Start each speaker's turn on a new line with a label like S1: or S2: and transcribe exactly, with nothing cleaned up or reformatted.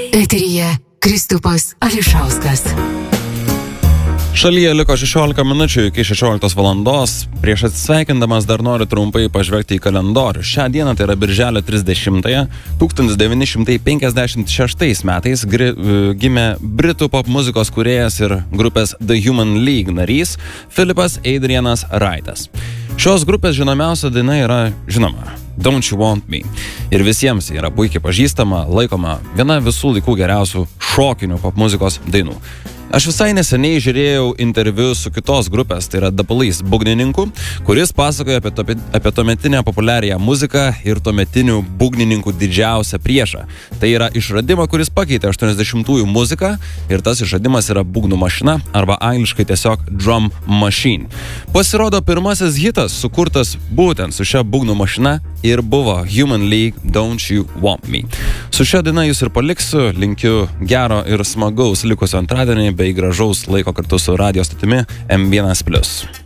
S1: Eteryje Kristupas Ališauskas.
S2: Šalyje liko šešiolika minučių iki šešioliktos valandos. Prieš atsisveikindamas dar noriu trumpai pažvelgti į kalendorių. Šią dieną, tai yra birželio trisdešimtąją, tūkstantis devyni šimtai penkiasdešimt šeštais metais gri, gimė britų pop muzikos kūrėjas ir grupės The Human League narys Philipas Adrianas Wrightas. Šios grupės žinomiausia daina yra, žinoma, Don't You Want Me. Ir visiems yra puikiai pažįstama, laikoma viena visų laikų geriausių šokinių pop muzikos dainų. Aš visai neseniai žiūrėjau interviu su kitos grupės, tai yra The Police būgnininku, kuris pasakoja apie, to, apie tuometinę populiarią muziką ir tuometinių būgnininkų didžiausią priešą. Tai yra išradimą, kuris pakeitė aštuoniasdešimtųjų muziką, ir tas išradimas yra būgnų mašina, arba angliškai tiesiog drum machine. Pasirodo, pirmasis hitas sukurtas būtent su šia būgnų mašina ir buvo Human League Don't You Want Me. Su šia daina jūs ir paliksiu, linkiu gero ir smagaus likusio antradienį bei gražaus laiko kartu su radijo stotimi M vienas plius.